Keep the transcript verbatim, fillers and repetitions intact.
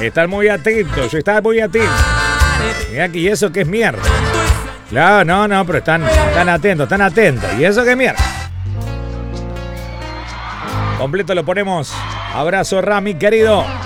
Están muy atentos, están muy atentos. Mira que y eso que es mierda. Claro, no, no, pero están, están atentos, están atentos. Y eso que es mierda. Completo lo ponemos. Abrazo, Rami, querido.